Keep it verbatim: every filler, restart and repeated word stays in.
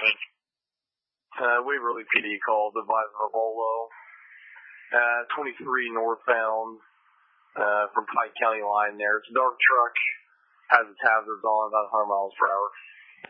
Uh, Waverly P D called, advising a Bolo. Uh, twenty-three northbound, uh, from Pike County line there. It's a dark truck, has its hazards on, about one hundred miles per hour.